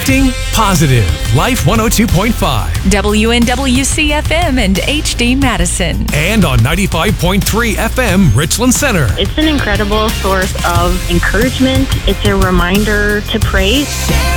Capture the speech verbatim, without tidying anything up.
Connecting positive. Life one oh two point five. W N W C F M and H D Madison. And on ninety-five point three F M Richland Center. It's an incredible source of encouragement. It's a reminder to pray.